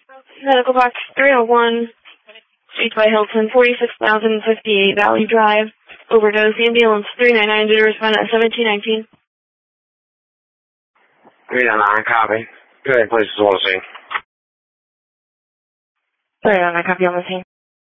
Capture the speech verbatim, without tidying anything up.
Medical box three oh one, Suites by Hilton, forty-six thousand fifty-eight Valley Drive. Overdose. Ambulance three nine nine did respond at seventeen nineteen. three nine nine, copy. Good, please, as well as see. three nine nine, copy on the scene.